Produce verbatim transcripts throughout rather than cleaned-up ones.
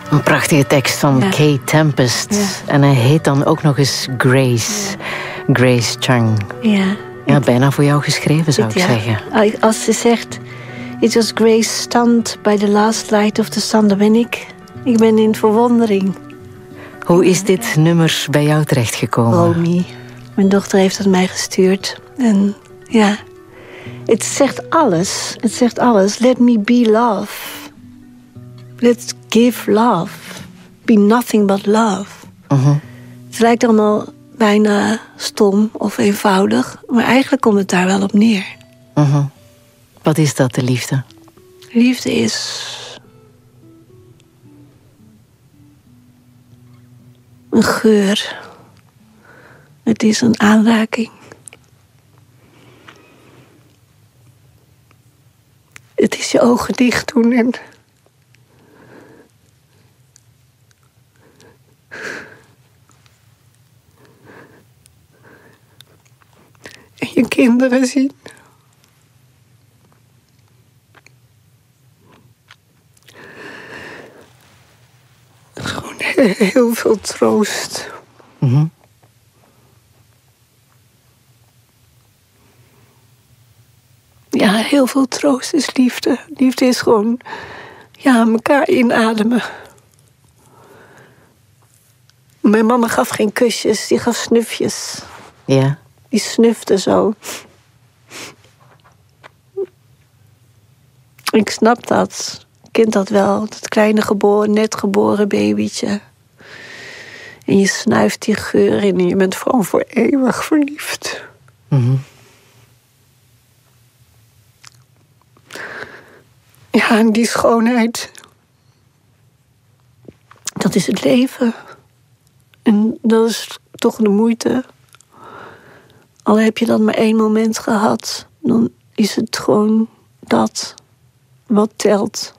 Een prachtige tekst van ja. Kay Tempest. Ja. En hij heet dan ook nog eens Grace. Ja. Grace Chang. Ja. Ja, bijna voor jou geschreven, zou ik ja. zeggen. Als ze zegt... It was Grace stand by the last light of the sun. Dan ben ik... Ik ben in verwondering. Hoe is dit nummer bij jou terechtgekomen? Romy. Mijn dochter heeft het mij gestuurd. En ja... Het zegt alles. Het zegt alles. Let me be love. Let's give love. Be nothing but love. Uh-huh. Het lijkt allemaal bijna stom of eenvoudig. Maar eigenlijk komt het daar wel op neer. Uh-huh. Wat is dat, de liefde? Liefde is... een geur. Het is een aanraking. Het is je ogen dicht doen en... en je kinderen zien. Gewoon heel veel troost. Mm-hmm. Ja, heel veel troost is liefde. Liefde is gewoon, ja, elkaar inademen. Mijn mama gaf geen kusjes, die gaf snufjes. Ja. Die snufte zo. Ik snap dat. Kind dat wel, dat kleine geboren, net geboren babytje. En je snuift die geur in en je bent gewoon voor eeuwig verliefd. Mm-hmm. Ja, en die schoonheid. Dat is het leven. En dat is toch de moeite. Al heb je dan maar één moment gehad, dan is het gewoon dat wat telt.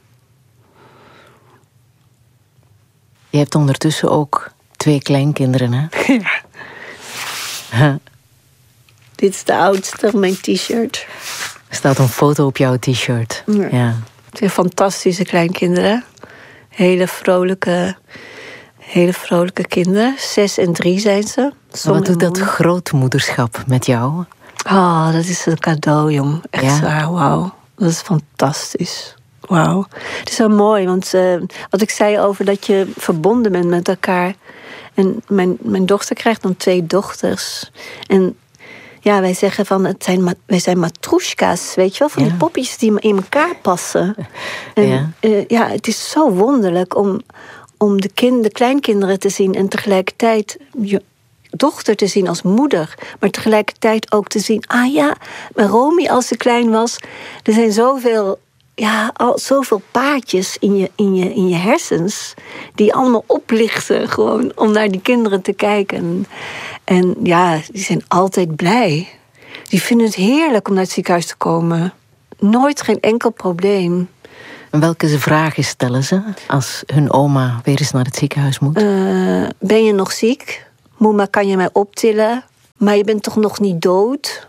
Je hebt ondertussen ook twee kleinkinderen, hè? Ja. Huh. Dit is de oudste, mijn t-shirt. Er staat een foto op jouw t-shirt. Ja. Ja. Twee fantastische kleinkinderen. Hele vrolijke, hele vrolijke kinderen. Zes en drie zijn ze. Wat doet dat grootmoederschap met jou? Oh, dat is een cadeau, jong. Echt ja. Waar, wauw. Dat is fantastisch. Wauw. Het is wel mooi, want uh, wat ik zei over dat je verbonden bent met elkaar. En mijn, mijn dochter krijgt dan twee dochters. En ja, wij zeggen van, het zijn, wij zijn matroeska's, weet je wel? Van ja. Die poppetjes die in elkaar passen. En ja, uh, ja het is zo wonderlijk om, om de, kind, de kleinkinderen te zien en tegelijkertijd je dochter te zien als moeder. Maar tegelijkertijd ook te zien, ah ja, maar Romy als ze klein was, er zijn zoveel... Ja, al zoveel paadjes in je, in, je, in je hersens die allemaal oplichten gewoon om naar die kinderen te kijken. En ja, die zijn altijd blij. Die vinden het heerlijk om naar het ziekenhuis te komen. Nooit geen enkel probleem. En welke vragen stellen ze als hun oma weer eens naar het ziekenhuis moet? Uh, ben je nog ziek? Moema, kan je mij optillen? Maar je bent toch nog niet dood?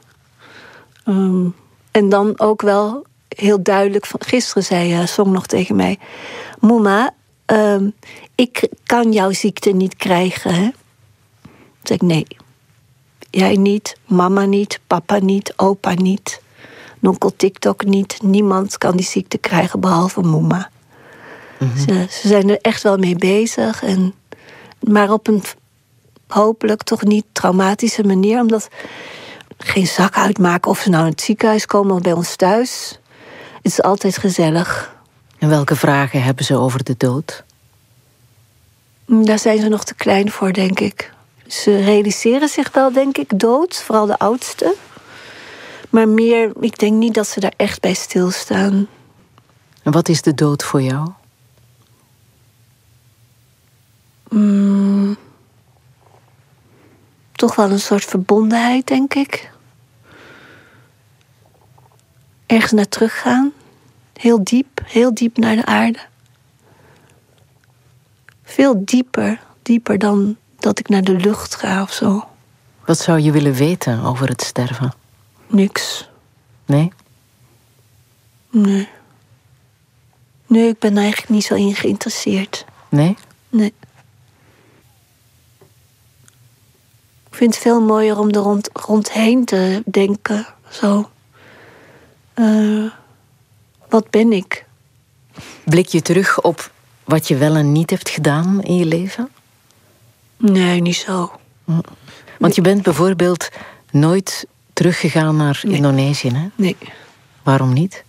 Um, en dan ook wel... heel duidelijk, van gisteren zei uh, Song nog tegen mij... Moema, uh, ik kan jouw ziekte niet krijgen, hè? Toen zei ik, nee. Jij niet, mama niet, papa niet, opa niet... nonkel TikTok niet. Niemand kan die ziekte krijgen, behalve Moema. Mm-hmm. Ze, ze zijn er echt wel mee bezig. En, maar op een hopelijk toch niet traumatische manier... omdat geen zak uitmaken of ze nou in het ziekenhuis komen... of bij ons thuis... Het is altijd gezellig. En welke vragen hebben ze over de dood? Daar zijn ze nog te klein voor, denk ik. Ze realiseren zich wel, denk ik, dood. Vooral de oudste. Maar meer, ik denk niet dat ze daar echt bij stilstaan. En wat is de dood voor jou? Mm, toch wel een soort verbondenheid, denk ik. Ergens naar teruggaan. Heel diep, heel diep naar de aarde. Veel dieper, dieper dan dat ik naar de lucht ga of zo. Wat zou je willen weten over het sterven? Niks. Nee? Nee. Nee, ik ben er eigenlijk niet zo in geïnteresseerd. Nee? Nee. Ik vind het veel mooier om er rond, rondheen te denken. Zo. Uh, wat ben ik? Blik je terug op wat je wel en niet hebt gedaan in je leven? Nee, niet zo. Want je bent bijvoorbeeld nooit teruggegaan naar nee. Indonesië, hè? Nee. Waarom niet?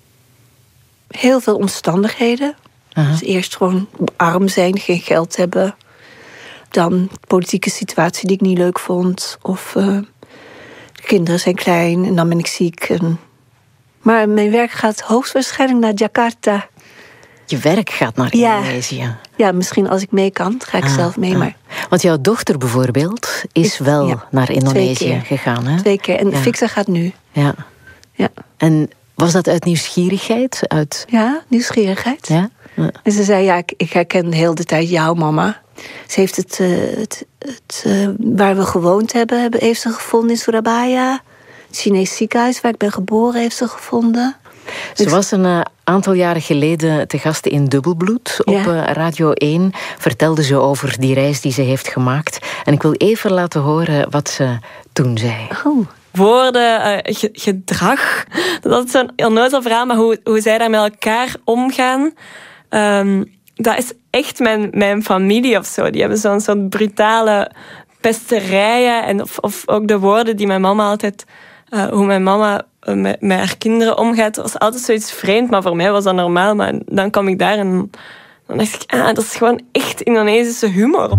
Heel veel omstandigheden. Uh-huh. Dus eerst gewoon arm zijn, geen geld hebben. Dan de politieke situatie die ik niet leuk vond. Of uh, de kinderen zijn klein en dan ben ik ziek. En... Maar mijn werk gaat hoogstwaarschijnlijk naar Jakarta. Je werk gaat naar Indonesië? Ja, ja, misschien als ik mee kan, ga ik ah, zelf mee. Ah. Maar... Want jouw dochter bijvoorbeeld is, is wel ja, naar Indonesië gegaan, hè? Twee keer. En ja. Victor gaat nu. Ja. ja. En was dat uit nieuwsgierigheid? Uit... Ja, nieuwsgierigheid. Ja? Ja. En ze zei, ja, ik, ik herken de hele tijd jouw mama. Ze heeft het, uh, het, het uh, waar we gewoond hebben, hebben, heeft ze gevonden in Surabaya. Het Chinees ziekenhuis waar ik ben geboren heeft ze gevonden. Ze was een uh, aantal jaren geleden te gast in Dubbelbloed op ja. uh, Radio één. Vertelde ze over die reis die ze heeft gemaakt. En ik wil even laten horen wat ze toen zei. Oh. Woorden, uh, ge- gedrag. Dat is zo'n onnozel verhaal, maar hoe, hoe zij daar met elkaar omgaan... Um, dat is echt mijn, mijn familie of zo. Die hebben zo'n soort brutale pesterijen. En of, of ook de woorden die mijn mama altijd... Uh, hoe mijn mama uh, met, met haar kinderen omgaat, was altijd zoiets vreemd. Maar voor mij was dat normaal. Maar dan kwam ik daar en dan dacht ik... Ah, dat is gewoon echt Indonesische humor.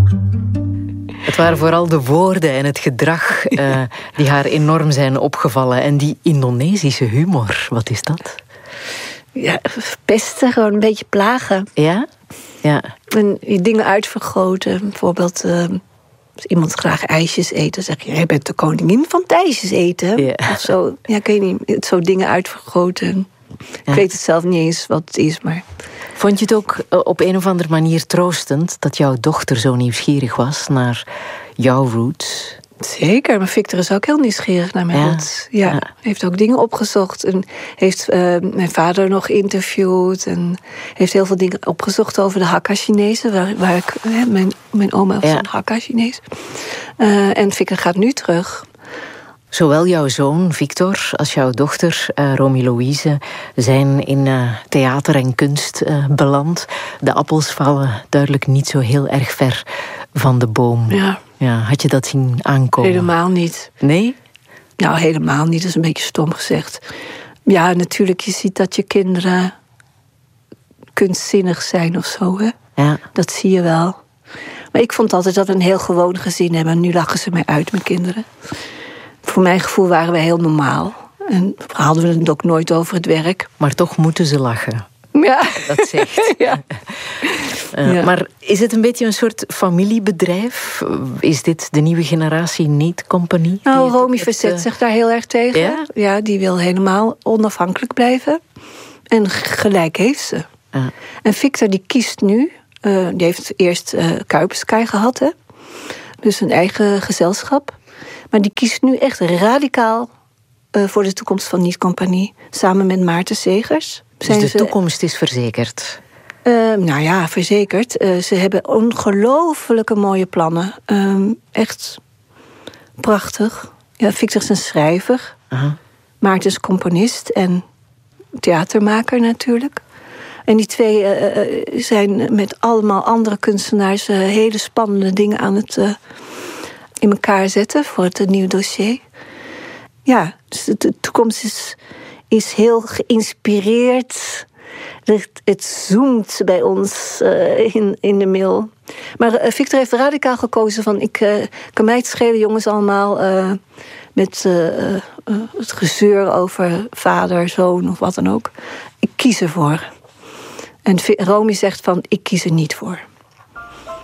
Het waren vooral de woorden en het gedrag uh, die haar enorm zijn opgevallen. En die Indonesische humor, wat is dat? Ja, pesten, gewoon een beetje plagen. Ja? Ja. En dingen uitvergroten. Bijvoorbeeld, uh, als iemand graag ijsjes eet, dan zeg je, jij bent de koningin van het ijsjes eten. Ja. Of zo. Ja, ik weet niet, zo dingen uitvergroten. Ik ja. weet het zelf niet eens wat het is, maar... Vond je het ook op een of andere manier troostend dat jouw dochter zo nieuwsgierig was naar jouw roots? Zeker, maar Victor is ook heel nieuwsgierig naar mijn ja. roots. Ja, ja. Heeft ook dingen opgezocht en heeft uh, mijn vader nog geïnterviewd en heeft heel veel dingen opgezocht over de Hakka-Chinezen, waar, waar ik, hè, mijn, mijn oma was ja. een Hakka-Chinees. Uh, en Victor gaat nu terug. Zowel jouw zoon Victor als jouw dochter uh, Romy Louise zijn in uh, theater en kunst uh, beland. De appels vallen duidelijk niet zo heel erg ver van de boom. Ja. Ja, had je dat zien aankomen? Helemaal niet. Nee? Nou, helemaal niet. Dat is een beetje stom gezegd. Ja, natuurlijk, je ziet dat je kinderen kunstzinnig zijn of zo, hè? Ja. Dat zie je wel. Maar ik vond altijd dat we een heel gewoon gezin hebben. En nu lachen ze mij uit, mijn kinderen. Voor mijn gevoel waren we heel normaal. En hadden we het ook nooit over het werk. Maar toch moeten ze lachen. Ja. Dat zegt. Ja. Uh, ja. Maar is het een beetje een soort familiebedrijf? Is dit de nieuwe generatie niet-compagnie? Nou, Romy verzet uh... zich daar heel erg tegen. Ja? Ja, die wil helemaal onafhankelijk blijven. En gelijk heeft ze. Uh. En Victor die kiest nu... Uh, die heeft eerst uh, Kuipersky gehad, hè? Dus een eigen gezelschap. Maar die kiest nu echt radicaal uh, voor de toekomst van niet-compagnie. Samen met Maarten Segers. Dus de ze... toekomst is verzekerd? Uh, nou ja, verzekerd. Uh, ze hebben ongelooflijke mooie plannen. Uh, echt prachtig. Ja, Victor is een schrijver. Uh-huh. Maarten is componist en theatermaker natuurlijk. En die twee uh, zijn met allemaal andere kunstenaars... Uh, hele spannende dingen aan het uh, in elkaar zetten voor het uh, nieuwe dossier. Ja, dus de toekomst is, is heel geïnspireerd... Het, het zoomt bij ons uh, in, in de mail. Maar uh, Victor heeft radicaal gekozen van... ik uh, kan mij het schelen, jongens, allemaal... Uh, met uh, uh, het gezeur over vader, zoon of wat dan ook. Ik kies ervoor. En Romy zegt van, ik kies er niet voor.